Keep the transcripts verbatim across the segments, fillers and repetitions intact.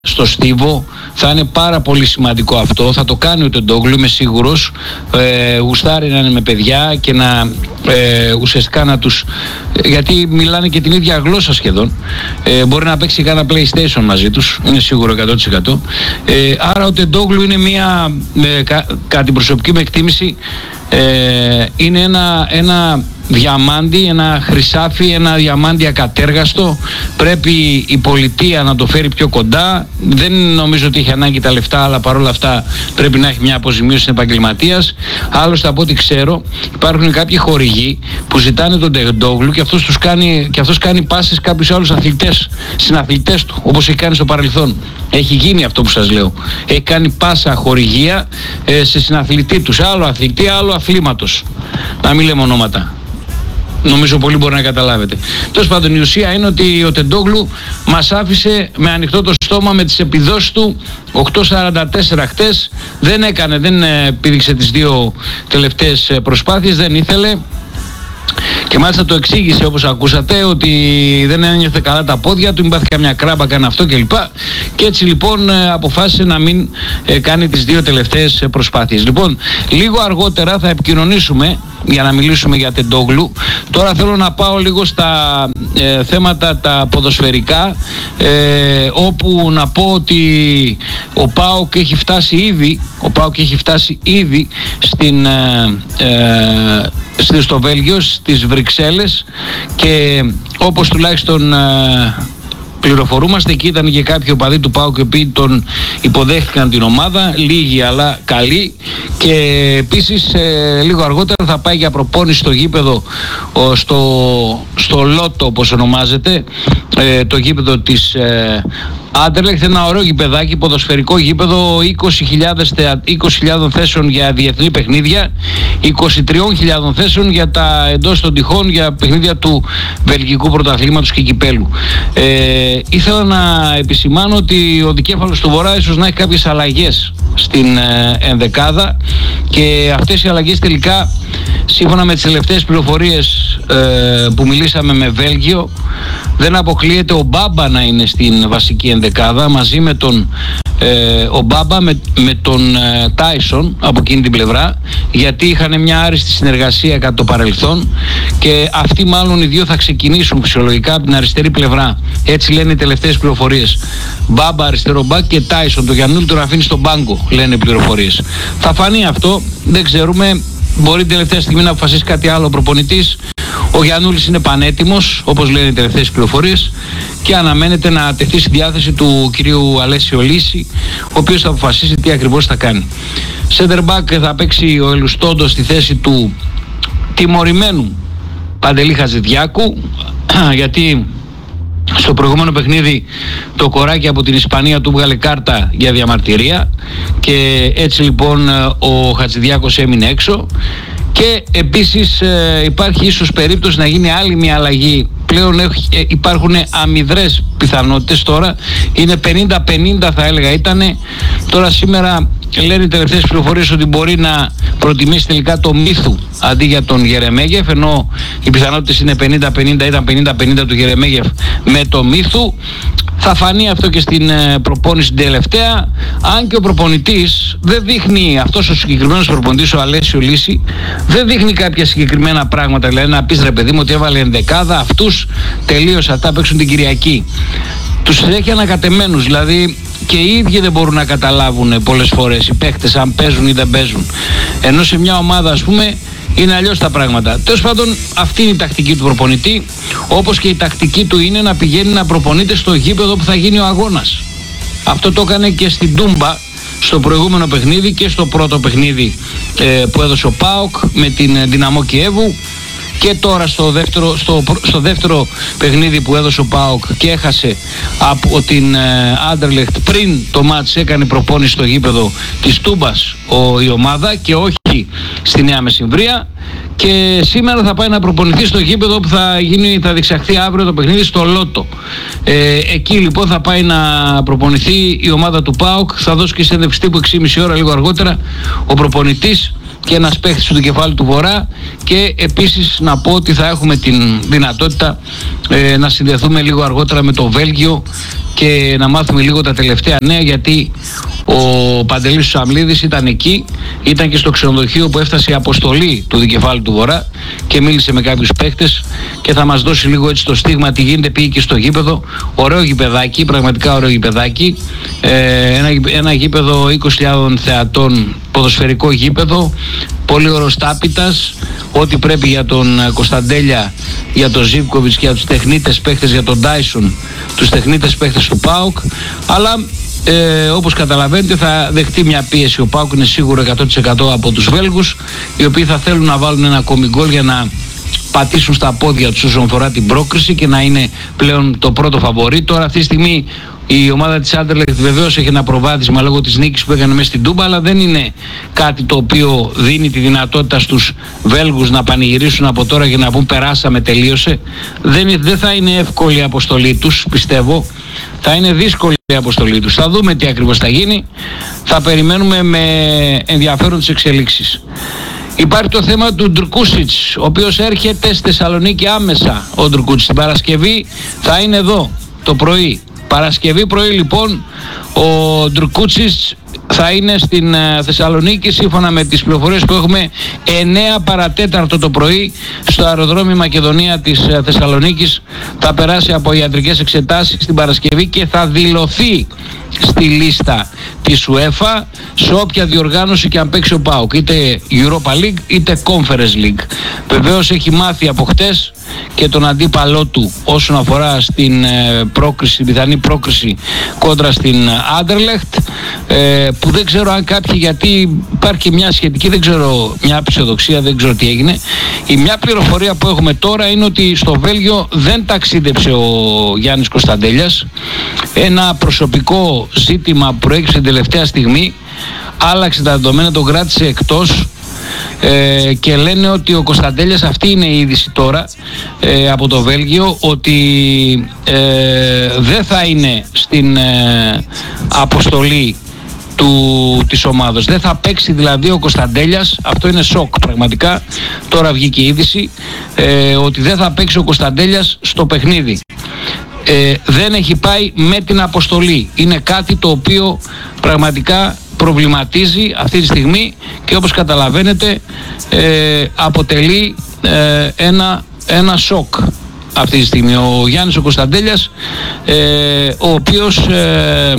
στο στίβο. Θα είναι πάρα πολύ σημαντικό αυτό. Θα το κάνει ο Τεντόγλου, είμαι σίγουρος. Ε, γουστάρει να είναι με παιδιά και να ε, ουσιαστικά να τους... γιατί μιλάνε και την ίδια γλώσσα σχεδόν. Ε, μπορεί να παίξει κάνα PlayStation μαζί τους, είναι σίγουρο εκατό τοις εκατό. Ε, άρα ο Τεντόγλου είναι μια, ε, κα, κατά την προσωπική μου εκτίμηση, ε, είναι ένα, ένα διαμάντι, ένα χρυσάφι, ένα διαμάντι ακατέργαστο. Πρέπει η πολιτεία να το φέρει πιο κοντά. Δεν νομίζω ότι έχει ανάγκη τα λεφτά, αλλά παρόλα αυτά πρέπει να έχει μια αποζημίωση επαγγελματίας. Άλλωστε, από ό,τι ξέρω, υπάρχουν κάποιοι χορηγοί που ζητάνε τον Τεντόγλου και αυτός τους κάνει, και αυτός κάνει πάσες κάποιους άλλους αθλητές, συναθλητές του, όπως έχει κάνει στο παρελθόν. Έχει γίνει αυτό που σας λέω. Έχει κάνει πάσα χορηγία ε, σε συναθλητή τους, άλλο αθλητή, άλλο αθλήματος. Να μην λέμε ονόματα. Νομίζω πολύ μπορεί να καταλάβετε. Τέλος πάντων, η ουσία είναι ότι ο Τεντόγλου μας άφησε με ανοιχτό το στόμα με τις επιδόσεις του. Οκτώ σαράντα τέσσερα χτες, δεν έκανε, δεν πήδηξε τις δύο τελευταίες προσπάθειες, δεν ήθελε. Και μάλιστα το εξήγησε, όπως ακούσατε, ότι δεν ένιωθε καλά τα πόδια του, μην πάθει καμιά κράμπα, κάνει αυτό κλπ. Και έτσι λοιπόν αποφάσισε να μην κάνει τις δύο τελευταίες προσπάθειες. Λοιπόν, λίγο αργότερα θα επικοινωνήσουμε για να μιλήσουμε για Τεντόγλου. Τώρα θέλω να πάω λίγο στα ε, θέματα τα ποδοσφαιρικά, ε, όπου να πω ότι ο ΠΑΟΚ έχει φτάσει ήδη, ο ΠΑΟΚ έχει φτάσει ήδη στην, ε, ε, στο Βέλγιο, στις Βρυξέλλες, και όπως τουλάχιστον ε, πληροφορούμαστε, εκεί ήταν και κάποιοι οπαδοί του ΠΑΟΚ οι οποίοι τον υποδέχτηκαν την ομάδα, λίγοι αλλά καλοί. Και επίσης ε, λίγο αργότερα θα πάει για προπόνηση στο γήπεδο, ο, στο, στο Λότο όπως ονομάζεται, ε, το γήπεδο της ε, Άντερλεχτ, ένα ωραίο γηπεδάκι, ποδοσφαιρικό γήπεδο, είκοσι χιλιάδες θέσεων για διεθνή παιχνίδια, είκοσι τρεις χιλιάδες θέσεων για τα εντός των τυχών, για παιχνίδια του Βελγικού Πρωταθλήματος και Κυπέλου. Ε, ήθελα να επισημάνω ότι ο δικέφαλος του Βορρά ίσως να έχει κάποιες αλλαγές στην ε, ενδεκάδα, και αυτές οι αλλαγές τελικά, σύμφωνα με τις τελευταίες πληροφορίες ε, που μιλήσαμε με Βέλγιο, δεν αποκλείεται ο Μπάμπα να είναι στην βασική ενδεκάδα μαζί με τον ε, ο Μπάμπα με, με τον ε, Τάισον από εκείνη την πλευρά, γιατί είχαν μια άριστη συνεργασία κατά το παρελθόν, και αυτοί μάλλον οι δύο θα ξεκινήσουν φυσιολογικά από την αριστερή πλευρά. Έτσι λένε οι τελευταίες πληροφορίες. Μπάμπα αριστερό μπακ και Τάισον, το Γιαννούλη τον αφήνει στον πάγκο, λένε οι πληροφορίες. Θα φανεί αυτό, δεν ξέρουμε. Μπορεί την τελευταία στιγμή να αποφασίσει κάτι άλλο ο προπονητής. Ο Γιαννούλης είναι πανέτοιμος, όπως λένε οι τελευταίες πληροφορίες, και αναμένεται να τεθεί στη διάθεση του κυρίου Αλέσιο Λύση, ο οποίος θα αποφασίσει τι ακριβώς θα κάνει. Center back θα παίξει ο Ελουστόντο στη θέση του τιμωρημένου Παντελή Χατζηδιάκου, γιατί στο προηγούμενο παιχνίδι το κοράκι από την Ισπανία του βγάλε κάρτα για διαμαρτυρία, και έτσι λοιπόν ο Χατζηδιάκος έμεινε έξω. Και επίσης ε, υπάρχει ίσως περίπτωση να γίνει άλλη μια αλλαγή. Πλέον ε, υπάρχουν αμυδρές πιθανότητες τώρα, είναι πενήντα πενήντα θα έλεγα ήτανε. Τώρα σήμερα λένε οι τελευταίες πληροφορίες ότι μπορεί να προτιμήσει τελικά το Μύθου αντί για τον Γερεμέγεφ, ενώ οι πιθανότητες είναι πενήντα πενήντα, ήταν πενήντα πενήντα του Γερεμέγεφ με το Μύθου. Θα φανεί αυτό και στην προπόνηση την τελευταία, αν και ο προπονητής δεν δείχνει, αυτός ο συγκεκριμένος προπονητής, ο Αλέσιο Λύση, δεν δείχνει κάποια συγκεκριμένα πράγματα. Δηλαδή να πεις, ρε παιδί μου, ότι έβαλε ενδεκάδα, αυτούς τελείωσε, αυτά παίξουν την Κυριακή. Τους έχει ανακατεμένους, δηλαδή και οι ίδιοι δεν μπορούν να καταλάβουν πολλές φορές οι παίχτες αν παίζουν ή δεν παίζουν. Ενώ σε μια ομάδα, ας πούμε, είναι αλλιώς τα πράγματα. Τέλος πάντων, αυτή είναι η τακτική του προπονητή, όπως και η τακτική του είναι να πηγαίνει να προπονείται στο γήπεδο που θα γίνει ο αγώνας. Αυτό το έκανε και στην Τούμπα στο προηγούμενο παιχνίδι και στο πρώτο παιχνίδι ε, που έδωσε ο ΠΑΟΚ με την Δυναμό Κιέβου, και τώρα στο δεύτερο, στο, στο δεύτερο παιχνίδι που έδωσε ο ΠΑΟΚ και έχασε από την Άντερλεχτ, πριν το μάτς έκανε προπόνηση στο γήπεδο της Τούμπας ο, η ομάδα, και όχι στη Νέα Μεσημβρία. Και σήμερα θα πάει να προπονηθεί στο γήπεδο που θα, γίνει, θα διεξαχθεί αύριο το παιχνίδι στο Λότο. Ε, εκεί λοιπόν θα πάει να προπονηθεί η ομάδα του ΠΑΟΚ. Θα δώσει και συνέντευξη τύπου έξι και μισή ώρα λίγο αργότερα ο προπονητής και ένας παίχτης του κεφάλι του Βορρά. Και επίσης να πω ότι θα έχουμε την δυνατότητα ε, να συνδεθούμε λίγο αργότερα με το Βέλγιο και να μάθουμε λίγο τα τελευταία νέα, γιατί ο Παντελής Σαμλίδης ήταν εκεί, ήταν και στο ξενοδοχείο που έφτασε η αποστολή του Δικεφάλου του Βορρά και μίλησε με κάποιους παίχτες και θα μας δώσει λίγο έτσι το στίγμα τι γίνεται. Πήγε και στο γήπεδο, ωραίο γηπεδάκι, πραγματικά ωραίο γηπεδάκι, ε, ένα, ένα γήπεδο είκοσι χιλιάδων θεατών, ποδοσφαιρικό γήπεδο, πολύ ωραίος τάπητας, ό,τι πρέπει για τον Κωνσταντέλια, για τον Ζίβκοβιτς και για τους τεχνίτες παίχτες, για τον Τάισον, τους τεχνίτες παίχτες του ΠΑΟΚ, αλλά ε, όπως καταλαβαίνετε θα δεχτεί μια πίεση ο ΠΑΟΚ, είναι σίγουρο εκατό τοις εκατό από τους Βέλγους, οι οποίοι θα θέλουν να βάλουν ένα ακόμη γκολ για να πατήσουν στα πόδια τους όσον αφορά την πρόκριση και να είναι πλέον το πρώτο φαβορί. Τώρα αυτή τη στιγμή η ομάδα της Άντερλεχτ βεβαίως έχει ένα προβάδισμα λόγω της νίκης που έκανε μέσα στην Τούμπα, αλλά δεν είναι κάτι το οποίο δίνει τη δυνατότητα στους Βέλγους να πανηγυρίσουν από τώρα και να πούν περάσαμε, τελείωσε. Δεν, δεν θα είναι εύκολη η αποστολή τους, πιστεύω. Θα είναι δύσκολη η αποστολή τους. Θα δούμε τι ακριβώς θα γίνει. Θα περιμένουμε με ενδιαφέρον τις εξελίξεις. Υπάρχει το θέμα του Ντρκούσιτς, ο οποίος έρχεται στη Θεσσαλονίκη άμεσα. Ο Ντρκούσιτς την Παρασκευή θα είναι εδώ το πρωί. Παρασκευή πρωί λοιπόν ο Ντρκούσιτς θα είναι στην Θεσσαλονίκη, σύμφωνα με τις πληροφορίες που έχουμε, εννέα παρατέταρτο το πρωί στο αεροδρόμιο Μακεδονία της Θεσσαλονίκης. Θα περάσει από ιατρικές εξετάσεις την Παρασκευή και θα δηλωθεί στη λίστα της UEFA σε όποια διοργάνωση και αν παίξει ο ΠΑΟΚ, είτε Europa League είτε Conference League. Βεβαίως έχει μάθει από χτες και τον αντίπαλό του όσον αφορά στην πρόκριση, πιθανή πρόκριση κόντρα στην Άντερλεχτ, που δεν ξέρω αν κάποιοι, γιατί υπάρχει μια σχετική, δεν ξέρω, μια ψευδοξία, δεν ξέρω τι έγινε. Η μια πληροφορία που έχουμε τώρα είναι ότι στο Βέλγιο δεν ταξίδεψε ο Γιάννης Κωνσταντέλιας. Ένα προσωπικό ζήτημα που προέκυψε την τελευταία στιγμή, άλλαξε τα δεδομένα, τον κράτησε εκτός. Ε, και λένε ότι ο Κωνσταντέλιας, αυτή είναι η είδηση τώρα ε, από το Βέλγιο, ότι ε, δεν θα είναι στην ε, αποστολή του, της ομάδας. Δεν θα παίξει δηλαδή ο Κωνσταντέλιας. Αυτό είναι σοκ πραγματικά. Τώρα βγήκε η είδηση ε, ότι δεν θα παίξει ο Κωνσταντέλιας στο παιχνίδι. Ε, δεν έχει πάει με την αποστολή. Είναι κάτι το οποίο πραγματικά προβληματίζει αυτή τη στιγμή και όπως καταλαβαίνετε ε, αποτελεί ε, ένα, ένα σοκ αυτή τη στιγμή. Ο Γιάννης ο Κωνσταντέλιας, ε, ο οποίος ε,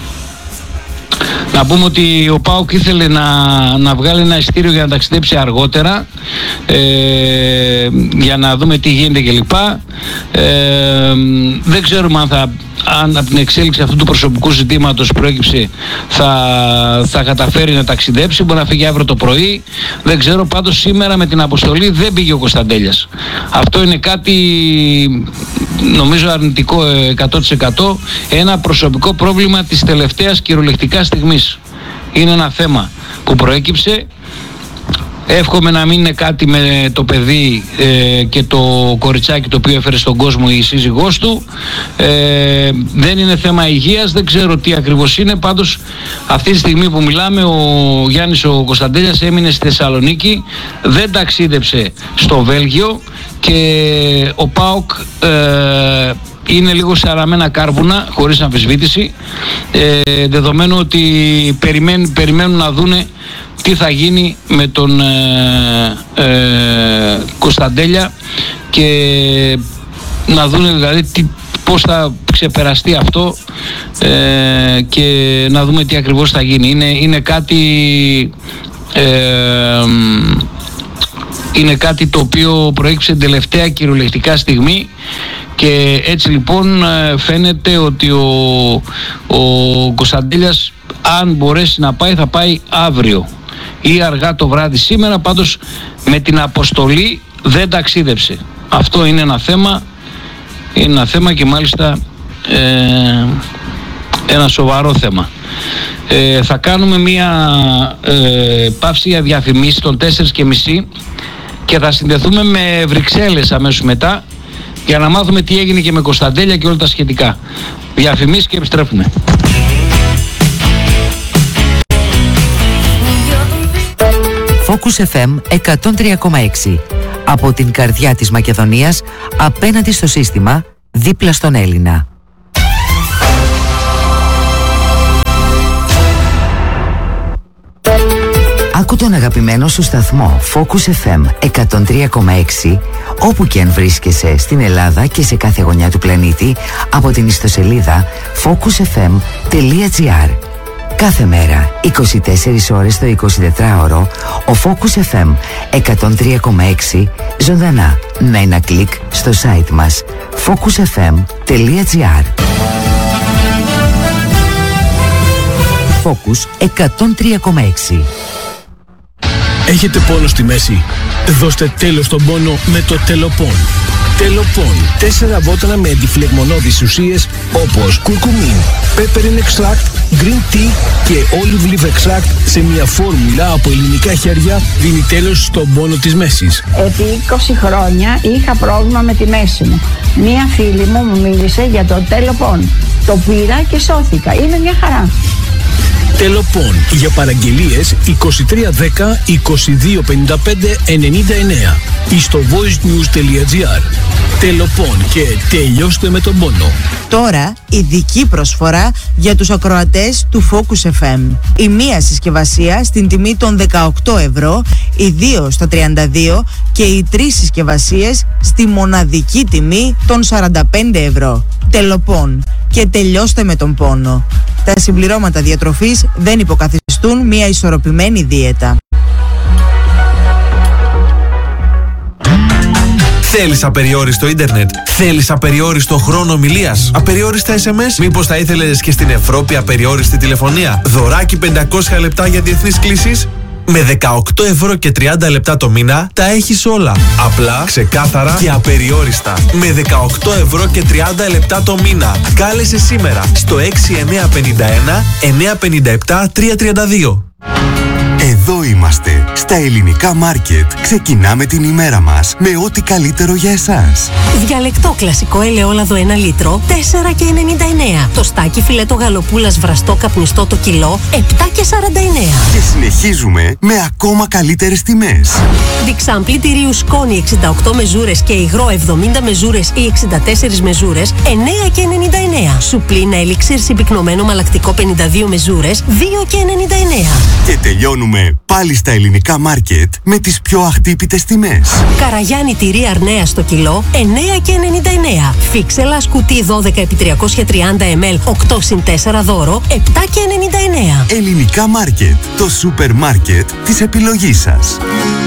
να πούμε ότι ο ΠΑΟΚ ήθελε να, να βγάλει ένα εισιτήριο για να ταξιδέψει αργότερα, ε, για να δούμε τι γίνεται κλπ. Ε, δεν ξέρουμε αν θα αν από την εξέλιξη αυτού του προσωπικού ζητήματος προέκυψε θα, θα καταφέρει να ταξιδέψει, μπορεί να φύγει αύριο το πρωί, δεν ξέρω. Πάντως σήμερα με την αποστολή δεν πήγε ο Κωνσταντέλιας. Αυτό είναι κάτι νομίζω αρνητικό εκατό τοις εκατό, ένα προσωπικό πρόβλημα της τελευταίας κυριολεκτικά στιγμής. Είναι ένα θέμα που προέκυψε. Εύχομαι να μην είναι κάτι με το παιδί ε, και το κοριτσάκι το οποίο έφερε στον κόσμο η σύζυγός του. Ε, δεν είναι θέμα υγείας, δεν ξέρω τι ακριβώς είναι. Πάντως αυτή τη στιγμή που μιλάμε ο Γιάννης ο Κωνσταντέλιας έμεινε στη Θεσσαλονίκη, δεν ταξίδεψε στο Βέλγιο και ο ΠΑΟΚ ε, είναι λίγο σε αραμμένα κάρβουνα, χωρίς αμφισβήτηση, ε, δεδομένου ότι περιμένουν, περιμένουν να δούνε τι θα γίνει με τον ε, ε, Κωνσταντέλια και να δούνε δηλαδή τι, πώς θα ξεπεραστεί αυτό ε, και να δούμε τι ακριβώς θα γίνει. Είναι, είναι κάτι ε, είναι κάτι το οποίο προέκυψε την τελευταία κυριολεκτικά στιγμή και έτσι λοιπόν φαίνεται ότι ο, ο Κωνσταντέλιας, αν μπορέσει να πάει, θα πάει αύριο ή αργά το βράδυ σήμερα. Πάντως με την αποστολή δεν ταξίδεψε. Αυτό είναι ένα θέμα, είναι ένα θέμα και μάλιστα ε, ένα σοβαρό θέμα. Ε, θα κάνουμε μία ε, παύση για διαφημίσεις των τέσσερα και μισή και θα συνδεθούμε με Βρυξέλλες αμέσως μετά για να μάθουμε τι έγινε και με Κωνσταντέλια και όλα τα σχετικά. Διαφημίσεις και επιστρέφουμε. Focus εφ εμ εκατόν τρία κόμμα έξι. Από την καρδιά της Μακεδονίας, απέναντι στο σύστημα, δίπλα στον Έλληνα. Άκου τον αγαπημένο σου σταθμό Focus εφ εμ εκατόν τρία κόμμα έξι όπου και αν βρίσκεσαι στην Ελλάδα και σε κάθε γωνιά του πλανήτη από την ιστοσελίδα focus f m τελεία g r. Κάθε μέρα, είκοσι τέσσερις ώρες το εικοσιτετράωρο, ο Focus εφ εμ εκατόν τρία κόμμα έξι ζωντανά με ένα κλικ στο site μας focus f m τελεία g r. Focus εκατόν τρία κόμμα έξι. Έχετε πόνο στη μέση? Δώστε τέλος στον πόνο με το Τελοπών. Τελοπών. Τέσσερα βότανα με αντιφλεγμονώδεις ουσίες όπως κουρκουμίν, pepperine extract, green tea και olive leaf extract σε μια φόρμουλα από ελληνικά χέρια δίνει τέλος στον πόνο της μέσης. Επί είκοσι χρόνια είχα πρόβλημα με τη μέση μου. Μία φίλη μου μου μίλησε για το Τελοπών. Το πήρα και σώθηκα. Είναι μια χαρά. Τελοπών. Για παραγγελίες είκοσι τρία δέκα είκοσι δύο πενήντα πέντε ενενήντα εννέα ή στο voicenews τελεία gr. Τελοπών και τελειώστε με τον πόνο. Τώρα ειδική προσφορά για τους ακροατές του Focus εφ εμ. Η μία συσκευασία στην τιμή των δεκαοκτώ ευρώ, οι δύο στα τριάντα δύο και οι τρεις συσκευασίες στη μοναδική τιμή των σαράντα πέντε ευρώ. Τελοπών και τελειώστε με τον πόνο. Τα συμπληρώματα διατροφής δεν υποκαθιστούν μια ισορροπημένη δίαιτα. Θέλεις απεριόριστο ίντερνετ? Θέλεις απεριόριστο χρόνο ομιλίας? Απεριόριστα ες εμ ες? Μήπως θα ήθελες και στην Ευρώπη απεριόριστη τηλεφωνία? Δωράκι πεντακόσια λεπτά για διεθνείς κλήσεις? Με δεκαοκτώ ευρώ και τριάντα λεπτά το μήνα τα έχεις όλα. Απλά, ξεκάθαρα και απεριόριστα. Με δεκαοκτώ ευρώ και τριάντα λεπτά το μήνα. Κάλεσε σήμερα στο έξι εννιά πέντε ένα εννιά πέντε επτά τρία τρία δύο. Εδώ είμαστε, στα ελληνικά μάρκετ. Ξεκινάμε την ημέρα μας με ό,τι καλύτερο για εσάς. Διαλεκτό κλασικό ελαιόλαδο ένα λίτρο, τέσσερα και ενενήντα εννέα. Το στάκι φιλέτο γαλοπούλας βραστό καπνιστό το κιλό, επτά και σαράντα εννέα. Και συνεχίζουμε με ακόμα καλύτερες τιμές. Διξάμπλι τυρίου σκόνη εξήντα οκτώ μεζούρες και υγρό εβδομήντα μεζούρες ή εξήντα τέσσερις μεζούρες, εννέα και ενενήντα εννέα. Σουπλίν έλιξιρ συμπυκνωμένο μαλακτικό πενήντα δύο μεζούρες, δύο και ενενήντα εννέα. Και τελειώνουμε πάλι στα ελληνικά μάρκετ με τις πιο αχτύπητες τιμές. Καραγιάννη τυρί αρνέα στο κιλό, εννέα και ενενήντα εννέα. Φίξελα κουτί δώδεκα επί τριακόσια τριάντα μιλιλίτρα, οκτώ συν τέσσερα δώρο, επτά και ενενήντα εννέα. Ελληνικά μάρκετ, το σούπερ μάρκετ της επιλογής σας.